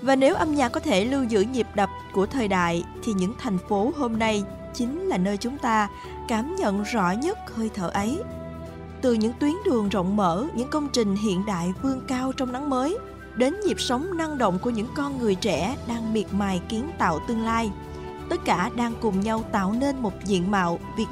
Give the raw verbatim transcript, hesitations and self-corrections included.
Và nếu âm nhạc có thể lưu giữ nhịp đập của thời đại, thì những thành phố hôm nay chính là nơi chúng ta cảm nhận rõ nhất hơi thở ấy. Từ những tuyến đường rộng mở, những công trình hiện đại vươn cao trong nắng mới, đến nhịp sống năng động của những con người trẻ đang miệt mài kiến tạo tương lai. Tất cả đang cùng nhau tạo nên một diện mạo Việt